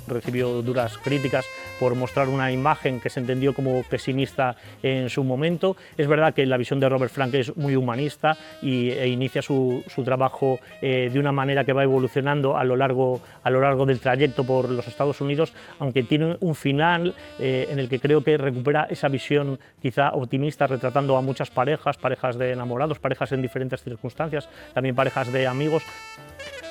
recibió duras críticas por mostrar una imagen que se entendió como pesimista en su momento. Es verdad que la visión de Robert Frank es muy humanista e inicia su trabajo de una manera que va evolucionando a lo largo del trayecto por los Estados Unidos, aunque tiene un final en el que creo que recupera esa visión quizá optimista, retratando a muchas parejas de enamorados, parejas en diferentes circunstancias, también parejas de amigos.